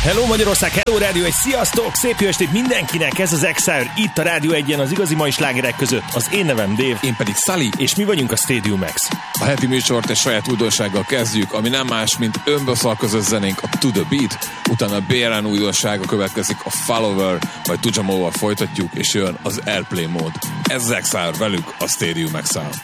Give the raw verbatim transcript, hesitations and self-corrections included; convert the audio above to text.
Hello Magyarország, hello Rádió egy, sziasztok! Szép jó estét mindenkinek, ez az Exile, itt a Rádió egyen az igazi mai slágerek között. Az én nevem Dave. Én pedig Sully. És mi vagyunk a Stadium Max. A heti műsort egy saját újdonsággal kezdjük, ami nem más, mint önbeszal közös zenénk a To The Beat, utána a bé el en újdonsága következik a Follower, majd Tujamóval folytatjuk, és jön az Airplay mód. Ez az Exile, velük a Stadium Max-el.